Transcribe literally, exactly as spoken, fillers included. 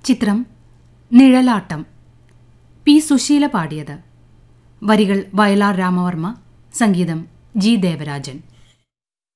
ചിത്രം നിഴലാട്ടം. പി സുശീല പാടിയത്. വരികൾ വയലാർ രാമവർമ്മ, സംഗീതം ജി ദേവരാജൻ.